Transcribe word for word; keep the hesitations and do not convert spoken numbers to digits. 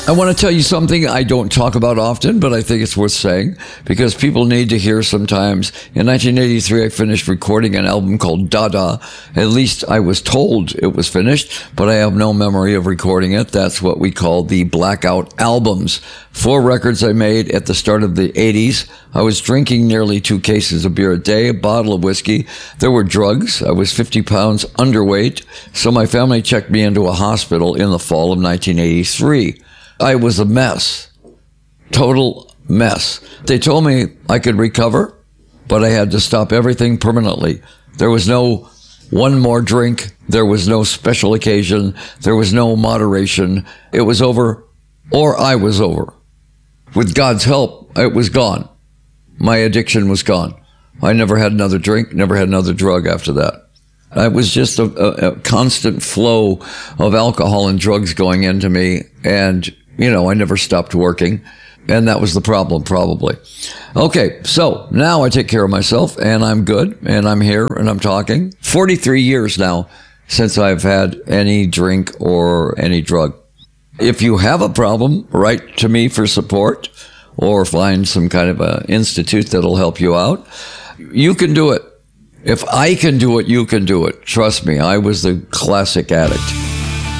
I want to tell you something I don't talk about often, but I think it's worth saying because people need to hear sometimes. In nineteen eighty-three, I finished recording an album called Dada. At least I was told it was finished, but I have no memory of recording it. That's what we call the blackout albums. Four records I made at the start of the eighties. I was drinking nearly two cases of beer a day, a bottle of whiskey. There were drugs. I was fifty pounds underweight, so my family checked me into a hospital in the fall of nineteen eighty-three. I was a mess, total mess. They told me I could recover, but I had to stop everything permanently. There was no one more drink. There was no special occasion. There was no moderation. It was over, or I was over. With God's help, it was gone. My addiction was gone. I never had another drink, never had another drug after that. It was just a, a, a constant flow of alcohol and drugs going into me, and you know, I never stopped working, and that was the problem, probably. Okay, so now I take care of myself, and I'm good, and I'm here, and I'm talking. forty-three years now since I've had any drink or any drug. If you have a problem, write to me for support, or find some kind of an institute that'll help you out. You can do it. If I can do it, you can do it. Trust me, I was the classic addict.